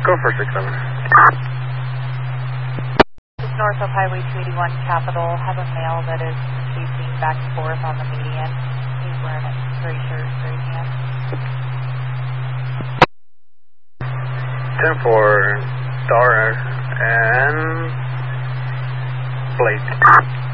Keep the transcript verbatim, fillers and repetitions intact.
Go for six seven. Just north of Highway two eighty-one Capitol, have a male that is pacing back and forth on the median. He's wearing a gray shirt, gray pants. ten four, Star and plate.